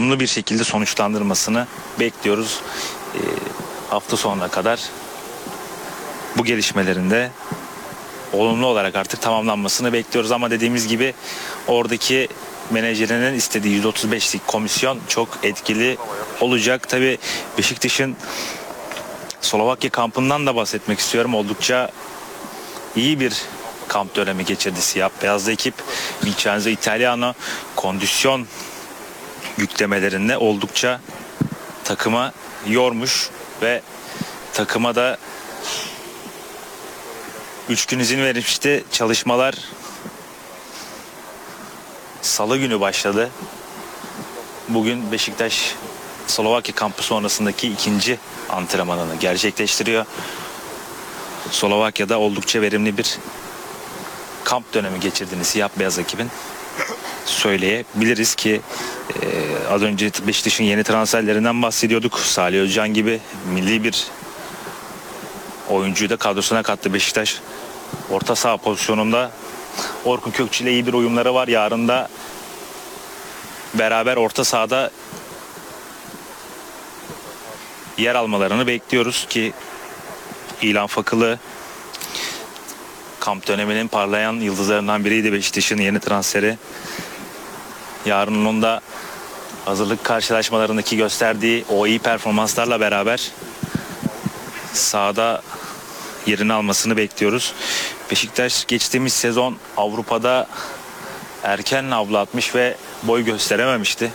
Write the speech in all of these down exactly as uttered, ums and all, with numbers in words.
olumlu bir şekilde sonuçlandırmasını bekliyoruz. E, hafta sonuna kadar bu gelişmelerinde olumlu olarak artık tamamlanmasını bekliyoruz ama dediğimiz gibi oradaki menajerinin istediği yüz otuz beşlik komisyon çok etkili olacak. Tabii Beşiktaş'ın Slovakya kampından da bahsetmek istiyorum. Oldukça iyi bir kamp dönemi geçirdi siyah beyazlı ekip. Vincenzo Italiano kondisyon yüklemelerinde oldukça takıma yormuş ve takıma da üç gün izin vermişti. Çalışmalar Salı günü başladı. Bugün Beşiktaş Slovakya kampı sonrasındaki ikinci antrenmanını gerçekleştiriyor. Slovakya'da oldukça verimli bir kamp dönemi geçirdiğini siyah beyaz ekibin söyleyebiliriz ki e, az önce Beşiktaş'ın yeni transferlerinden bahsediyorduk. Salih Özcan gibi milli bir oyuncuyu da kadrosuna kattı Beşiktaş. Orta saha pozisyonunda Orkun Kökçü ile iyi bir uyumları var. Yarın da beraber orta sahada yer almalarını bekliyoruz ki İlhan Fakılı kamp döneminin parlayan yıldızlarından biriydi Beşiktaş'ın yeni transferi. Yarın onun da hazırlık karşılaşmalarındaki gösterdiği o iyi performanslarla beraber sahada yerini almasını bekliyoruz. Beşiktaş geçtiğimiz sezon Avrupa'da erken navla atmış ve boy gösterememişti.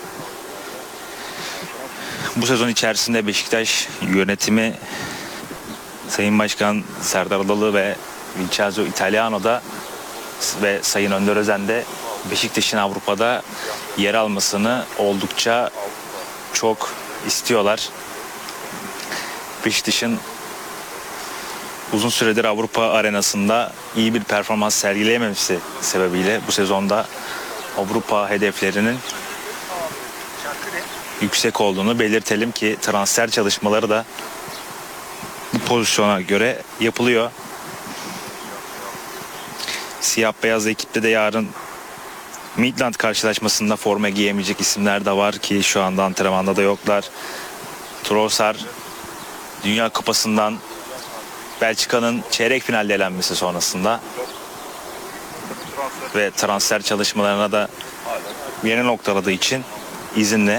Bu sezon içerisinde Beşiktaş yönetimi Sayın Başkan Serdar Adalı ve Vincenzo Italiano da ve Sayın Önder Özen de Beşiktaş'ın Avrupa'da yer almasını oldukça çok istiyorlar. Beşiktaş'ın uzun süredir Avrupa arenasında iyi bir performans sergileyememesi sebebiyle bu sezonda Avrupa hedeflerinin yüksek olduğunu belirtelim ki transfer çalışmaları da bu pozisyona göre yapılıyor. Siyah beyaz ekipte de yarın Midland karşılaşmasında forma giyemeyecek isimler de var ki şu anda antrenmanda da yoklar. Trossard Dünya Kupası'ndan Belçika'nın çeyrek finalde elenmesi sonrasında ve transfer çalışmalarına da yeni noktaladığı için izinli.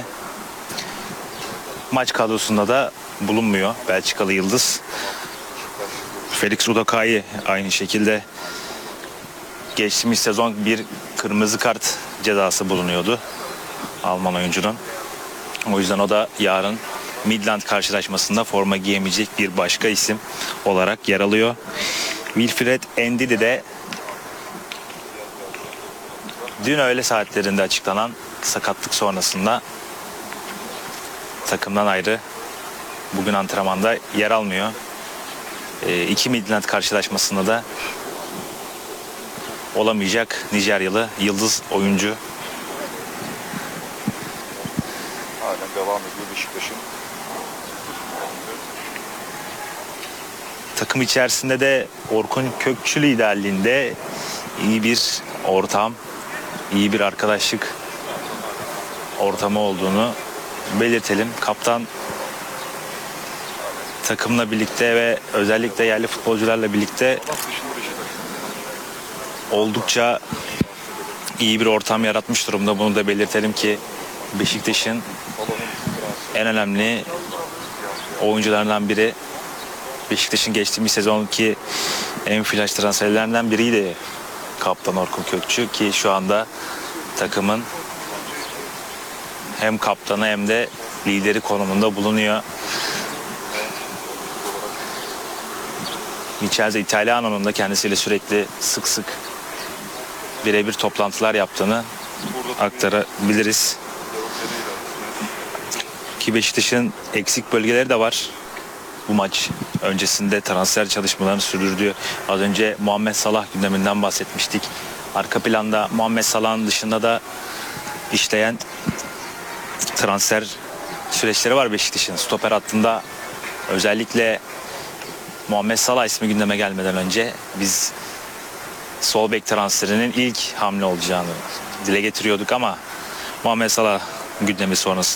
Maç kadrosunda da bulunmuyor Belçikalı yıldız. Felix Udokai aynı şekilde geçtiğimiz sezon bir kırmızı kart cezası bulunuyordu Alman oyuncunun. O yüzden o da yarın Midland karşılaşmasında forma giyemeyecek bir başka isim olarak yer alıyor. Wilfred Ndidi de dün öğle saatlerinde açıklanan sakatlık sonrasında takımdan ayrı, bugün antrenmanda yer almıyor. E, iki Midland karşılaşmasında da olamayacak Nijeryalı yıldız oyuncu. Halen devam ediyor Beşiktaş'ın. Takım içerisinde de Orkun Kökçü liderliğinde iyi bir ortam, iyi bir arkadaşlık ortamı olduğunu belirtelim. Kaptan takımla birlikte ve özellikle yerli futbolcularla birlikte oldukça iyi bir ortam yaratmış durumda. Bunu da belirtelim ki Beşiktaş'ın en önemli oyuncularından biri. Beşiktaş'ın geçtiğimiz sezonki en flash transferlerinden biriydi kaptan Orkun Kökçü ki şu anda takımın hem kaptanı hem de lideri konumunda bulunuyor. Vincenzo Italiano'nun da kendisiyle sürekli sık sık birebir toplantılar yaptığını aktarabiliriz. Ki Beşiktaş'ın eksik bölgeleri de var. Bu maç öncesinde transfer çalışmalarını sürdürdüğü, az önce Muhammed Salah gündeminden bahsetmiştik. Arka planda Muhammed Salah'ın dışında da işleyen transfer süreçleri var Beşiktaş'ın. Stoper hattında özellikle Muhammed Salah ismi gündeme gelmeden önce biz sol bek transferinin ilk hamle olacağını dile getiriyorduk ama Muhammed Salah gündemi sonrası